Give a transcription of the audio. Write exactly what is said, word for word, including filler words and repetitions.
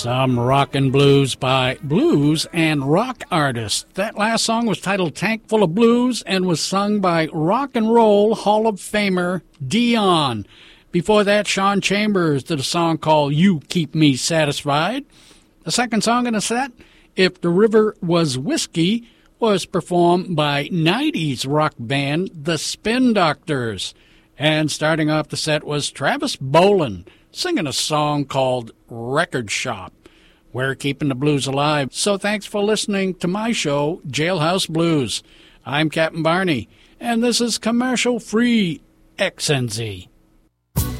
Some rock and blues by blues and rock artists. That last song was titled Tank Full of Blues and was sung by Rock and Roll Hall of Famer Dion. Before that, Sean Chambers did a song called You Keep Me Satisfied. The second song in the set, If the River Was Whiskey, was performed by nineties rock band The Spin Doctors. And starting off the set was Travis Boland singing a song called Record Shop. We're keeping the blues alive, so thanks for listening to my show, Jailhouse Blues. I'm Captain Barney, and this is commercial-free X N Z.